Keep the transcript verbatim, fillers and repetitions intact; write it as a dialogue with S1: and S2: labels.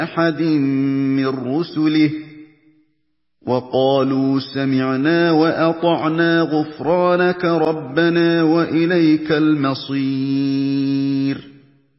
S1: أَحَدٍ مِّن رُّسُلِهِ وَقَالُوا سَمِعْنَا وَأَطَعْنَا غُفْرَانَكَ رَبَّنَا وَإِلَيْكَ الْمَصِيرُ